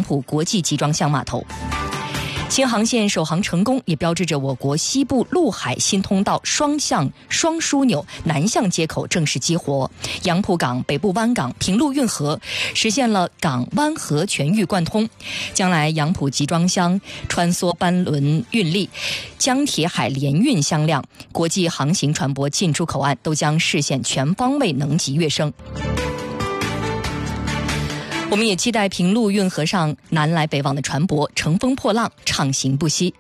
浦国际集装箱码头。新航线首航成功，也标志着我国西部陆海新通道双向双枢纽南向接口正式激活，杨浦港、北部湾港、平陆运河实现了港湾河全域贯通。将来杨浦集装箱穿梭班轮运力、江铁海联运向量、国际航行船舶进出口岸都将实现全方位能级跃升。我们也期待平陆运河上南来北往的船舶乘风破浪，畅行不息。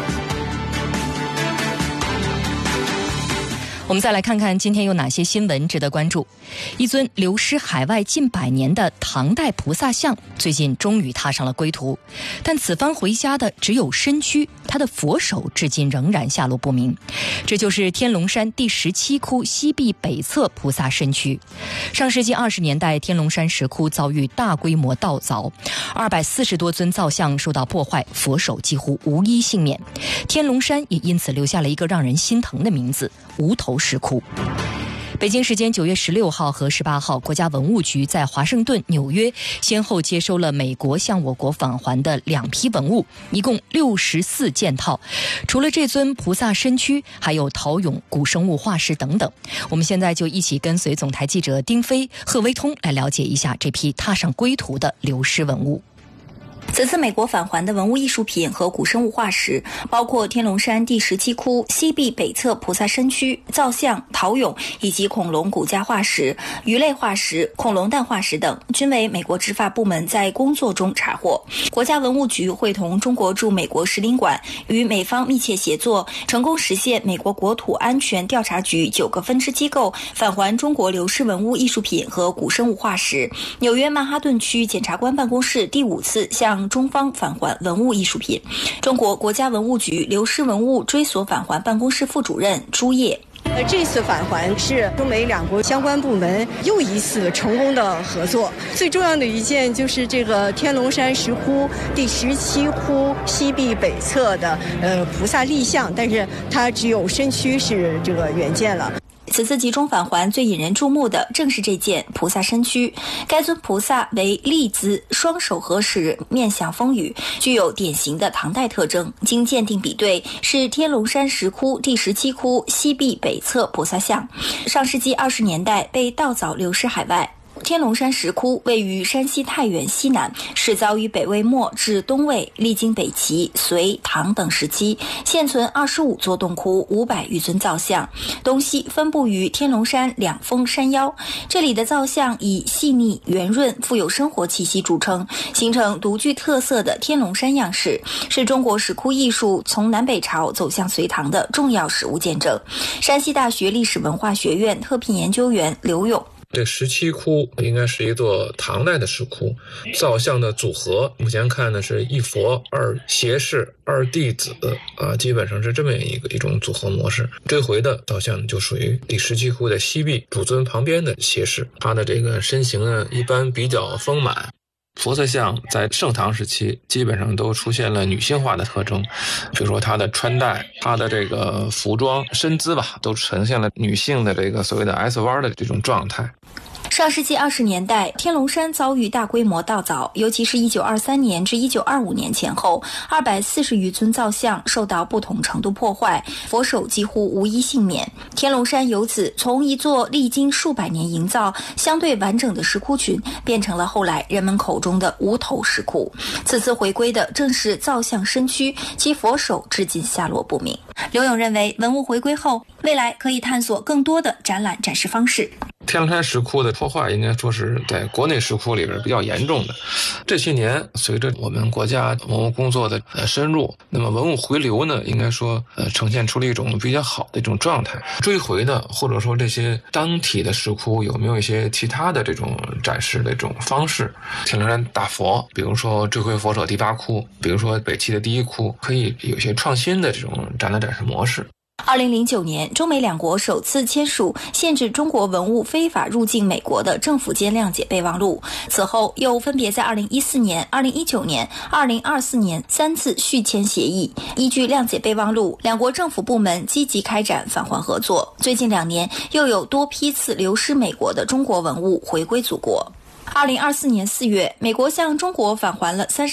我们再来看看今天有哪些新闻值得关注。一尊流失海外近100年的唐代菩萨像最近终于踏上了归途，但此番回家的只有身躯，他的佛手至今仍然下落不明。这就是天龙山第17窟西壁北侧菩萨身躯。上世纪20年代，天龙山石窟遭遇大规模盗凿，240多尊造像受到破坏，佛手几乎无一幸免。天龙山也因此留下了一个让人心疼的名字——无头石窟。北京时间9月16号和18号，国家文物局在华盛顿、纽约先后接收了美国向我国返还的2批文物，一共64件套。除了这尊菩萨身躯，还有陶俑、古生物化石等等。我们现在就一起跟随总台记者丁飞、贺威通来了解一下这批踏上归途的流失文物。 此次美国返还的文物艺术品和古生物化石包括天龙山第17窟西壁北侧菩萨身躯、造像、陶俑以及恐龙骨架化石、鱼类化石、恐龙蛋化石等，均为美国执法部门在工作中查获。国家文物局会同中国驻美国使领馆与美方密切协作，成功实现美国国土安全调查局9个分支机构返还中国流失文物艺术品和古生物化石。纽约曼哈顿区检察官办公室第5次向中方返还文物艺术品。中国国家文物局流失文物追索返还办公室副主任朱烨。 这次返还是中美两国相关部门又一次成功的合作。最重要的一件就是这个天龙山石窟第17窟西壁北侧的菩萨立像，但是它只有身躯是这个原件了。 此次集中返还最引人注目的正是这件菩萨身躯。该尊菩萨为立姿，双手合十，面向风雨，具有典型的唐代特征。经鉴定比对，是天龙山石窟第17窟西壁北侧菩萨像。上世纪20年代被盗凿流失海外。天龙山石窟位于山西太原西南，始凿于北魏末至东魏，历经北齐、隋、唐等时期，现存25座洞窟，500余尊造像，东西分布于天龙山2峰山腰。这里的造像以细腻、圆润、富有生活气息著称，形成独具特色的天龙山样式，是中国石窟艺术从南北朝走向隋唐的重要实物见证。山西大学历史文化学院特聘研究员刘勇。 这17窟应该是一座唐代的石窟，造像的组合目前看呢是一佛2胁侍2弟子基本上是这么一种组合模式。这回的造像就属于第17窟的西壁主尊旁边的胁侍，他的这个身形呢一般比较丰满。佛萨像在盛唐时期基本上都出现了女性化的特征，比如说她的穿戴、她的这个服装、身姿吧，都呈现了女性的这个所谓的 S 弯的这种状态。 上世纪20年代，天龙山遭遇大规模盗凿，尤其是1923年至1925年前后，240余尊造像受到不同程度破坏，佛手几乎无一幸免。天龙山由此从一座历经数百年营造、相对完整的石窟群，变成了后来人们口中的无头石窟。此次回归的正是造像身躯，其佛手至今下落不明。刘勇认为，文物回归后，未来可以探索更多的展览展示方式。 天龙山石窟的破坏应该说是在国内石窟里边比较严重的。这些年随着我们国家文物工作的深入，那么文物回流呢，应该说呈现出了一种比较好的一种状态。追回的或者说这些当体的石窟有没有一些其他的这种展示的这种方式？天龙山大佛，比如说追回佛手第8窟，比如说北齐的第1窟，可以有一些创新的这种展览展示模式。 2009年，中美两国首次签署限制中国文物非法入境美国的政府间谅解备忘录。此后，又分别在2014年、2019年、2024年3次续签协议。依据谅解备忘录，两国政府部门积极开展返还合作。最近2年，又有多批次流失美国的中国文物回归祖国。2024年4月，美国向中国返还了